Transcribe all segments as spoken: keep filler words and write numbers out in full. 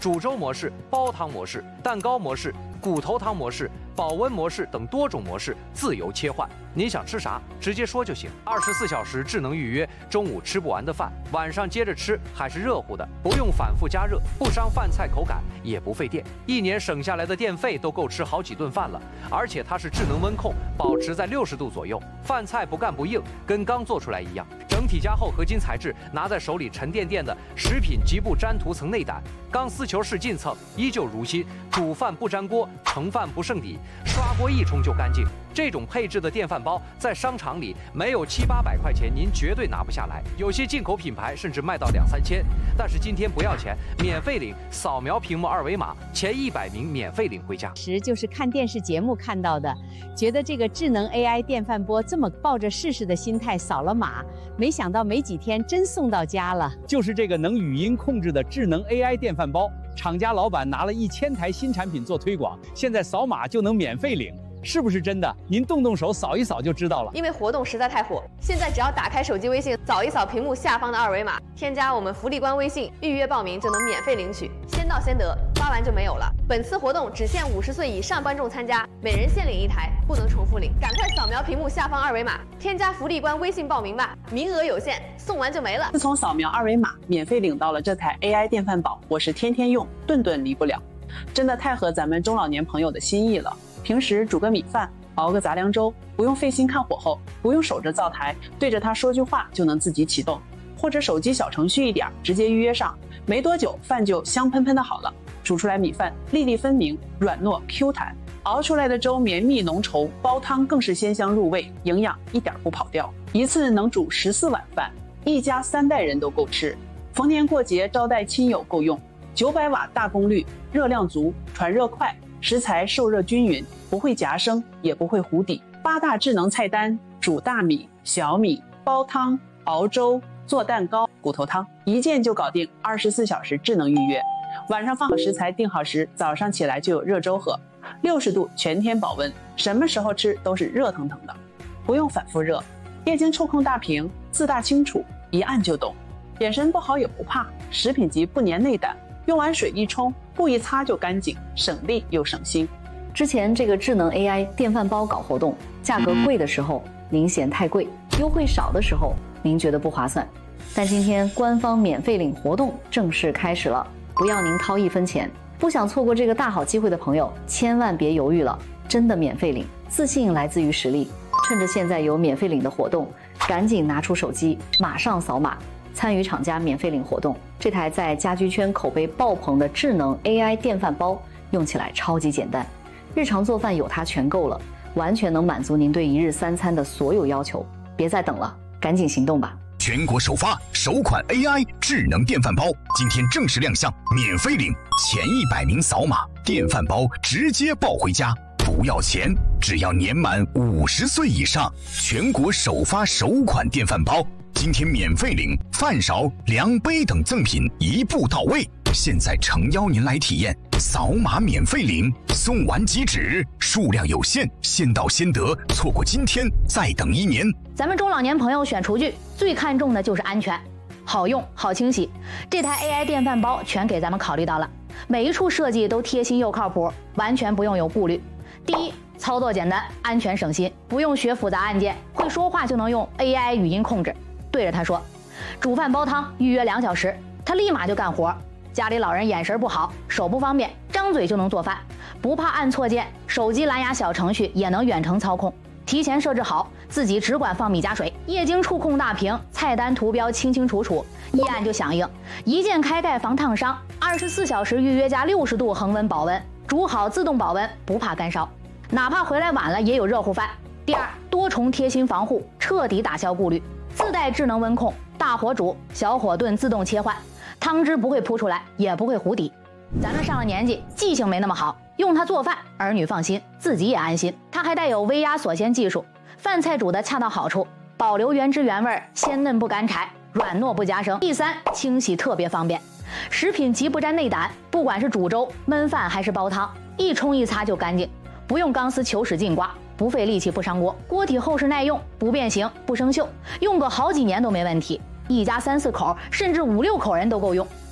煮粥模式、煲汤模式、蛋糕模式、骨头汤模式、保温模式等多种模式自由切换。你想吃啥，直接说就行。二十四小时智能预约，中午吃不完的饭，晚上接着吃，还是热乎的，不用反复加热，不伤饭菜口感，也不费电。一年省下来的电费都够吃好几顿饭了。而且它是智能温控，保持在六十度左右，饭菜不干不硬，跟刚做出来一样。整体加厚合金材质，拿在手里沉甸甸的，食品极不粘涂层内胆，钢丝球式进蹭，依旧如新。煮饭不粘锅，盛饭不剩底，刷锅一冲就干净。这种配置的电饭煲在商场里没有七八百块钱，您绝对拿不下来。有些进口品牌甚至卖到两三千。但是今天不要钱，免费领，扫描屏幕二维码，前一百名免费领回家。 时就是看电视节目看到的，觉得这个智能 A I 电饭锅这么抱着试试的心态扫了码，没想到没几天真送到家了。 就是这个能语音控制的智能 A I 电饭煲，厂家老板拿了一千台新产品做推广，现在扫码就能免费领。是不是真的？您动动手扫一扫就知道了。 因为活动实在太火，现在只要打开手机微信，扫一扫屏幕下方的二维码，添加我们福利官微信，预约报名就能免费领取，先到先得，发完就没有了。本次活动只限五十岁以上观众参加，每人限领一台，不能重复领。赶快扫描屏幕下方二维码，添加福利官微信报名吧，名额有限，送完就没了。 自从扫描二维码，免费领到了这台 A I 电饭煲，我是天天用，顿顿离不了，真的太合咱们中老年朋友的心意了。平时煮个米饭，熬个杂粮粥，不用费心看火候，不用守着灶台，对着它说句话就能自己启动，或者手机小程序一点，直接预约上，没多久饭就香喷喷的好了。煮出来米饭粒粒分明，软糯 Q 弹，熬出来的粥绵密浓稠，煲汤更是鲜香入味，营养一点不跑掉。一次能煮十四碗饭，一家三代人都够吃，逢年过节招待亲友够用。九百瓦大功率，热量足，传热快，食材受热均匀，不会夹生，也不会糊底。八大智能菜单：煮大米、小米、煲汤、熬粥、做蛋糕、骨头汤，一键就搞定。二十四小时智能预约，晚上放好食材定好时，早上起来就有热粥喝。六十度全天保温，什么时候吃都是热腾腾的，不用反复热。液晶触控大屏，自大清楚，一按就懂。眼神不好也不怕，食品级不粘内胆。用完水一冲，布一擦就干净，省力又省心。 之前这个智能 A I 电饭煲搞活动，价格贵的时候您嫌太贵，优惠少的时候您觉得不划算。但今天官方免费领活动正式开始了，不要您掏一分钱。不想错过这个大好机会的朋友，千万别犹豫了，真的免费领，自信来自于实力。趁着现在有免费领的活动，赶紧拿出手机，马上扫码。参与厂家免费领活动，这台在家居圈口碑爆棚的智能 A I 电饭煲用起来超级简单，日常做饭有它全够了，完全能满足您对一日三餐的所有要求。别再等了，赶紧行动吧！ 全国首发首款 A I 智能电饭煲，今天正式亮相，免费领，前一百名扫码，电饭煲直接抱回家，不要钱，只要年满五十岁以上。全国首发首款电饭煲。今天免费领饭勺、量杯等赠品一步到位，现在诚邀您来体验，扫码免费领，送完即止，数量有限，先到先得，错过今天再等一年。 咱们中老年朋友选厨具最看重的就是安全，好用好清洗，这台 A I 电饭煲全给咱们考虑到了，每一处设计都贴心又靠谱，完全不用有顾虑。第一，操作简单，安全省心，不用学复杂按键，会说话就能用 A I 语音控制。对着他说，煮饭煲汤预约两小时，他立马就干活。家里老人眼神不好，手不方便，张嘴就能做饭，不怕按错键，手机蓝牙小程序也能远程操控，提前设置好，自己只管放米加水。液晶触控大屏，菜单图标清清楚楚，一按就响应，一键开盖防烫伤，二十四小时预约加六十度恒温保温，煮好自动保温，不怕干烧，哪怕回来晚了也有热乎饭。第二，多重贴心防护，彻底打消顾虑。自带智能温控，大火煮、小火炖自动切换，汤汁不会扑出来，也不会糊底。咱们上了年纪，记性没那么好，用它做饭，儿女放心，自己也安心。它还带有微压锁鲜技术，饭菜煮的恰到好处，保留原汁原味，鲜嫩不干柴，软糯不夹生。第三，清洗特别方便，食品级不沾内胆，不管是煮粥、焖饭还是煲汤，一冲一擦就干净，不用钢丝球使劲刮。不费力气不伤锅，锅体厚实耐用，不变形不生锈，用个好几年都没问题。一家三四口甚至五六口人都够用。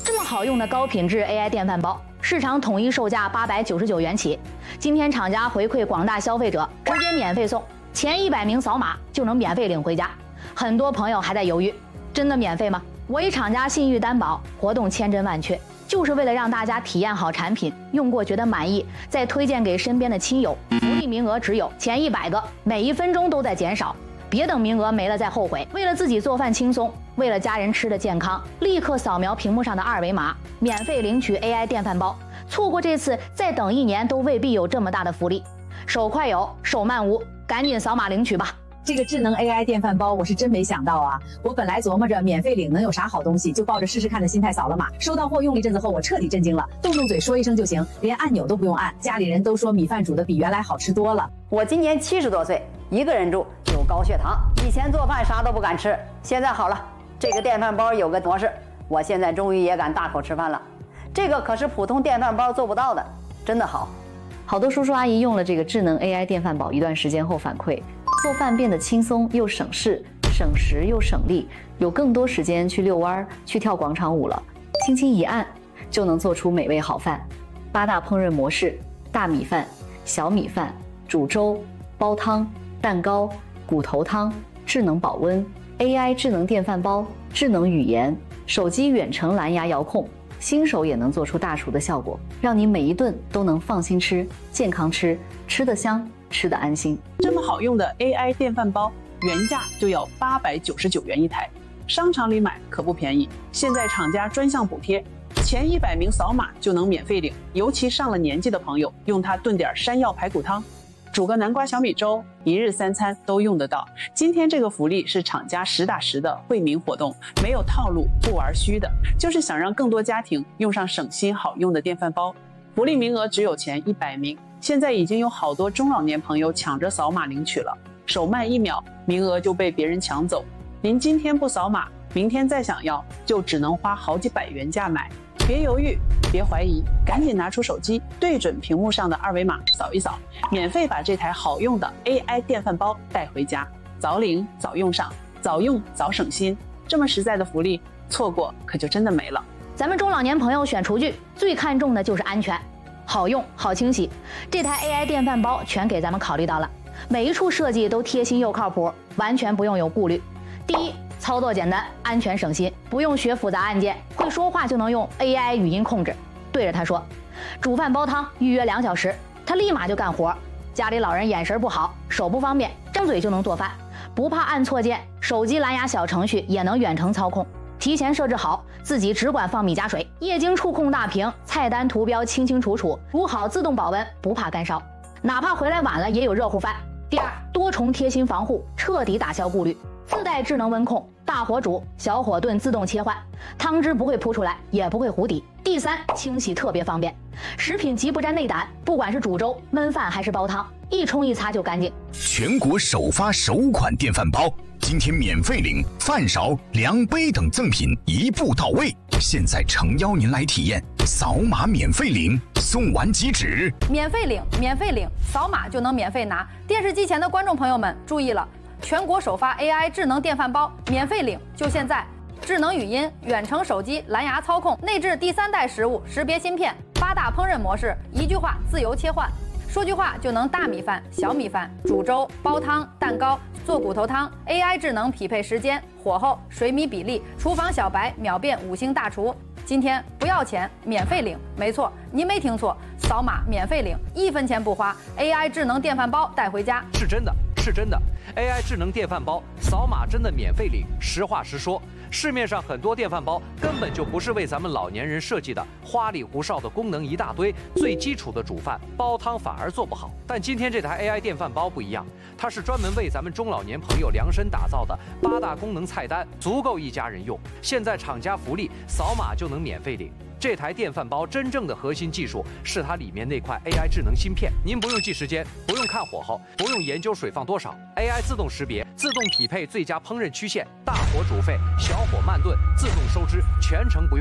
这么好用的高品质 A I 电饭煲，市场统一售价八百九十九元起。今天厂家回馈广大消费者，直接免费送，前一百名扫码就能免费领回家。很多朋友还在犹豫，真的免费吗？我以厂家信誉担保，活动千真万确，就是为了让大家体验好产品，用过觉得满意，再推荐给身边的亲友。福利名额只有前一百个，每一分钟都在减少。别等名额没了再后悔。为了自己做饭轻松，为了家人吃的健康，立刻扫描屏幕上的二维码，免费领取 A I 电饭煲。错过这次，再等一年都未必有这么大的福利。手快有，手慢无，赶紧扫码领取吧。 这个智能 A I 电饭煲，我是真没想到啊！我本来琢磨着免费领能有啥好东西，就抱着试试看的心态扫了码。收到货用了一阵子后，我彻底震惊了，动动嘴说一声就行，连按钮都不用按。家里人都说米饭煮的比原来好吃多了。 我今年七十多岁，一个人住，有高血糖，以前做饭啥都不敢吃，现在好了，这个电饭煲有个模式，我现在终于也敢大口吃饭了。这个可是普通电饭煲做不到的，真的好。 好多叔叔阿姨用了这个智能 A I 电饭煲一段时间后反馈，做饭变得轻松又省事，省时又省力，有更多时间去遛弯、去跳广场舞了。轻轻一按，就能做出美味好饭。八大烹饪模式：大米饭、小米饭、煮粥、煲汤、蛋糕、骨头汤、智能保温、A I 智能电饭煲、智能语言、手机远程蓝牙遥控。新手也能做出大厨的效果，让你每一顿都能放心吃、健康吃，吃得香，吃得安心。 这么好用的 A I 电饭煲，原价就要八百九十九元一台，商场里买可不便宜。现在厂家专项补贴，前一百名扫码就能免费领。尤其上了年纪的朋友，用它炖点山药排骨汤，煮个南瓜小米粥，一日三餐都用得到。今天这个福利是厂家实打实的惠民活动，没有套路，不玩虚的，就是想让更多家庭用上省心好用的电饭煲。福利名额只有前一百名，现在已经有好多中老年朋友抢着扫码领取了，手慢一秒，名额就被别人抢走。您今天不扫码，明天再想要，就只能花好几百元价买。别犹豫，别怀疑，赶紧拿出手机，对准屏幕上的二维码扫一扫，免费把这台好用的 A I 电饭煲带回家。早领早用上，早用早省心，这么实在的福利，错过可就真的没了。 咱们中老年朋友选厨具最看重的就是安全，好用好清洗。这台 A I 电饭煲全给咱们考虑到了，每一处设计都贴心又靠谱，完全不用有顾虑。第一，操作简单，安全省心，不用学复杂按键，会说话就能用 A I 语音控制，对着它说，煮饭煲汤预约两小时，它立马就干活。家里老人眼神不好，手不方便，张嘴就能做饭，不怕按错键，手机蓝牙小程序也能远程操控，提前设置好，自己只管放米加水，液晶触控大屏，菜单图标清清楚楚，煮好自动保温，不怕干烧，哪怕回来晚了也有热乎饭。第二，多重贴心防护，彻底打消顾虑。自带智能温控，大火煮、小火炖自动切换，汤汁不会扑出来，也不会糊底。第三，清洗特别方便，食品极不沾内胆，不管是煮粥、焖饭还是煲汤，一冲一擦就干净。 全国首发首款电饭煲，今天免费领饭勺、量杯等赠品一步到位。现在诚邀您来体验，扫码免费领，送完即止。 免费领，免费领，扫码就能免费拿。电视机前的观众朋友们注意了，全国首发 A I 智能电饭煲，免费领，就现在！智能语音、远程手机蓝牙操控，内置第三代食物识别芯片，八大烹饪模式，一句话自由切换，说句话就能大米饭、小米饭、煮粥、煲汤、蛋糕、做骨头汤。A I 智能匹配时间、火候、水米比例，厨房小白秒变五星大厨。今天不要钱，免费领，没错，您没听错，扫码免费领，一分钱不花 ，A I 智能电饭煲带回家， 是真的，是真的 ，A I 智能电饭煲扫码真的免费领。实话实说，市面上很多电饭煲根本就不是为咱们老年人设计的，花里胡哨的功能一大堆，最基础的煮饭煲汤反而做不好。但今天这台 A I 电饭煲不一样，它是专门为咱们中老年朋友量身打造的八大功能菜单，足够一家人用。现在厂家福利，扫码就能免费领。这台电饭煲真正的核心技术是它里面那块 A I 智能芯片，您不用记时间，不用看火候，不用研究水放多少 ，A I 自动识别，自动匹配最佳烹饪曲线，大火煮沸，小火慢炖，自动收汁，全程不用管。高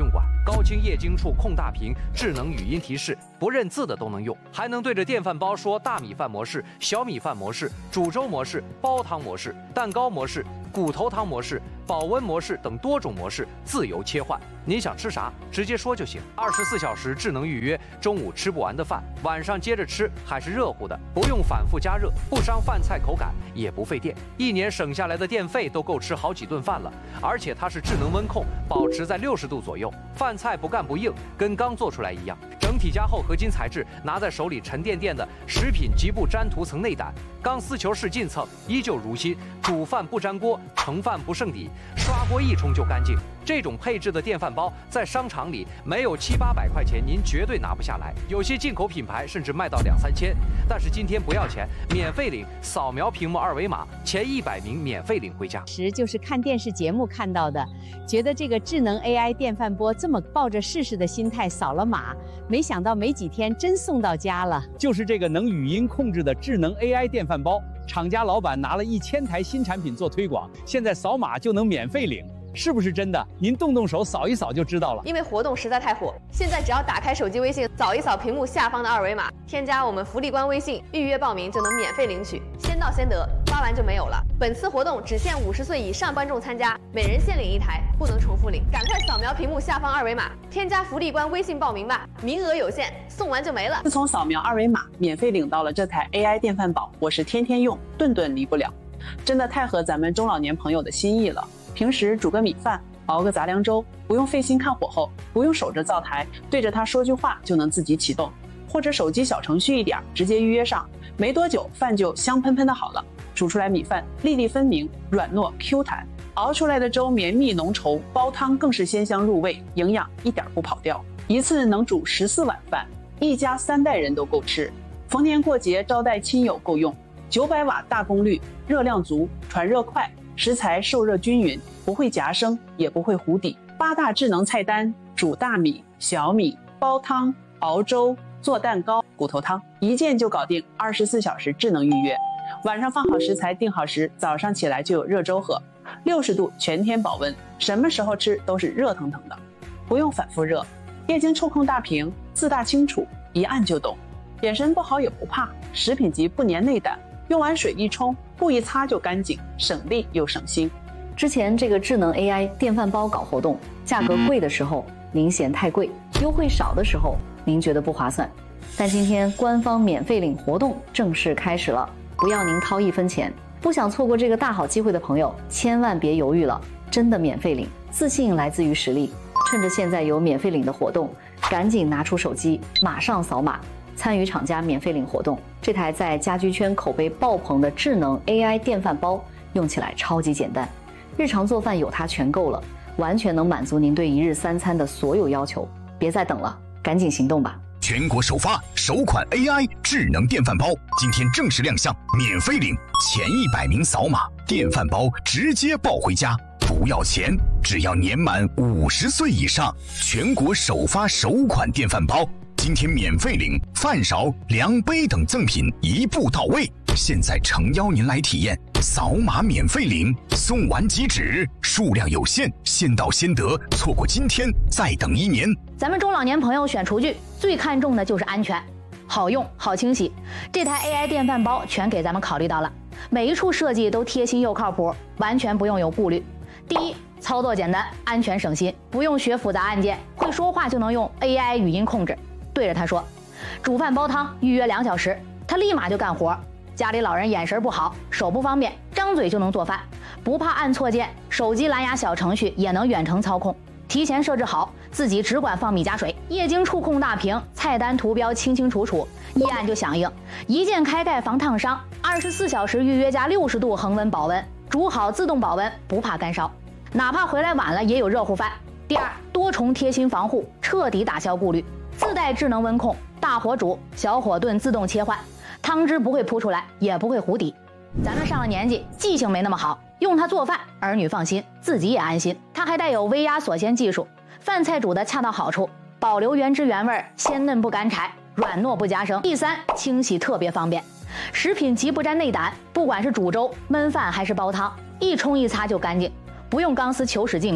高清液晶触控大屏，智能语音提示，不认字的都能用，还能对着电饭煲说大米饭模式、小米饭模式、煮粥模式、煲汤模式、蛋糕模式、骨头汤模式、保温模式等多种模式自由切换。您想吃啥，直接说就行。二十四小时智能预约，中午吃不完的饭，晚上接着吃还是热乎的，不用反复加热，不伤饭菜口感，也不费电。一年省下来的电费都够吃好几顿饭了。而且它是智能温控，保持在六十度左右，饭菜不干不硬，跟刚做出来一样。整体加厚合金材质，拿在手里沉甸甸的食品极不粘涂层内胆，钢丝球式进蹭，依旧如新。煮饭不粘锅，盛饭不剩底，刷锅一冲就干净。这种配置的电饭煲在商场里没有七八百块钱，您绝对拿不下来。有些进口品牌甚至卖到两三千。但是今天不要钱，免费领，扫描屏幕二维码，前一百名免费领回家。 时就是看电视节目看到的，觉得这个智能 A I 电饭锅这么抱着试试的心态扫了码，没想到没几天真送到家了。 就是这个能语音控制的智能 A I 电饭煲，厂家老板拿了一千台新产品做推广，现在扫码就能免费领。是不是真的？您动动手扫一扫就知道了。 因为活动实在太火，现在只要打开手机微信，扫一扫屏幕下方的二维码，添加我们福利官微信，预约报名就能免费领取，先到先得，发完就没有了。本次活动只限五十岁以上观众参加，每人限领一台，不能重复领。赶快扫描屏幕下方二维码，添加福利官微信报名吧，名额有限，送完就没了。 自从扫描二维码免费领到了这台 A I 电饭煲，我是天天用，顿顿离不了，真的太合咱们中老年朋友的心意了。平时煮个米饭，熬个杂粮粥，不用费心看火候，不用守着灶台，对着它说句话就能自己启动，或者手机小程序一点，直接预约上，没多久饭就香喷喷的好了。煮出来米饭粒粒分明，软糯 Q 弹，熬出来的粥绵密浓稠，煲汤更是鲜香入味，营养一点不跑掉。一次能煮十四碗饭，一家三代人都够吃，逢年过节招待亲友够用。九百瓦大功率，热量足，传热快，食材受热均匀，不会夹生，也不会糊底。八大智能菜单：煮大米、小米、煲汤、熬粥、做蛋糕、骨头汤，一键就搞定。二十四小时智能预约，晚上放好食材定好时，早上起来就有热粥喝。六十度全天保温，什么时候吃都是热腾腾的，不用反复热。液晶触控大屏，字大清楚，一按就懂。眼神不好也不怕，食品级不粘内胆。用完水一冲，布一擦就干净，省力又省心。 之前这个智能 A I 电饭煲搞活动，价格贵的时候您嫌太贵，优惠少的时候您觉得不划算。但今天官方免费领活动正式开始了，不要您掏一分钱。不想错过这个大好机会的朋友，千万别犹豫了，真的免费领，自信来自于实力。趁着现在有免费领的活动，赶紧拿出手机，马上扫码。参与厂家免费领活动，这台在家居圈口碑爆棚的智能 A I 电饭煲用起来超级简单，日常做饭有它全够了，完全能满足您对一日三餐的所有要求。别再等了，赶紧行动吧！ 全国首发首款 A I 智能电饭煲，今天正式亮相，免费领，前一百名扫码，电饭煲直接抱回家，不要钱，只要年满五十岁以上。全国首发首款电饭煲。今天免费领饭勺、量杯等赠品一步到位，现在诚邀您来体验，扫码免费领，送完即止，数量有限，先到先得，错过今天再等一年。 咱们中老年朋友选厨具最看重的就是安全，好用好清洗，这台 A I 电饭煲全给咱们考虑到了，每一处设计都贴心又靠谱，完全不用有顾虑。第一，操作简单，安全省心，不用学复杂按键，会说话就能用 A I 语音控制。对着他说，煮饭煲汤预约两小时，他立马就干活。家里老人眼神不好，手不方便，张嘴就能做饭，不怕按错键，手机蓝牙小程序也能远程操控，提前设置好，自己只管放米加水。液晶触控大屏，菜单图标清清楚楚，一按就响应，一键开盖防烫伤，二十四小时预约加六十度恒温保温，煮好自动保温，不怕干烧，哪怕回来晚了也有热乎饭。第二，多重贴心防护，彻底打消顾虑。自带智能温控，大火煮、小火炖自动切换，汤汁不会扑出来，也不会糊底。咱们上了年纪，记性没那么好，用它做饭，儿女放心，自己也安心。它还带有微压锁鲜技术，饭菜煮的恰到好处，保留原汁原味，鲜嫩不干柴，软糯不夹生。第三，清洗特别方便，食品级不沾内胆，不管是煮粥、焖饭还是煲汤，一冲一擦就干净，不用钢丝球使劲刮。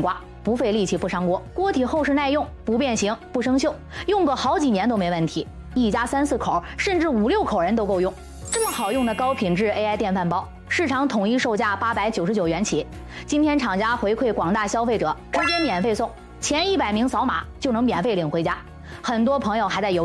不费力气不伤锅，锅体厚实耐用，不变形不生锈，用个好几年都没问题。一家三四口甚至五六口人都够用。这么好用的高品质 A I 电饭煲，市场统一售价八百九十九元起。今天厂家回馈广大消费者，直接免费送，前一百名扫码就能免费领回家。很多朋友还在犹豫。